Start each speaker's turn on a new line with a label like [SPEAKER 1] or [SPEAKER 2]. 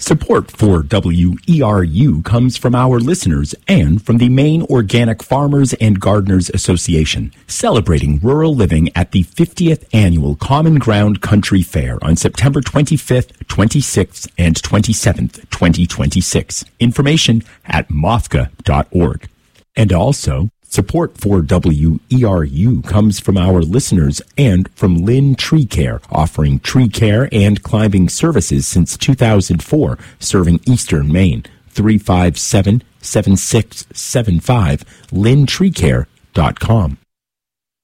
[SPEAKER 1] Support for WERU comes from our listeners and from the Maine Organic Farmers and Gardeners Association, celebrating rural living at the 50th Annual Common Ground Country Fair on September 25th, 26th, and 27th, 2026. Information at mothca.org. And also, support for WERU comes from our listeners and from Lynn Tree Care, offering tree care and climbing services since 2004, serving Eastern Maine. 357-7675, lyntreecare.com.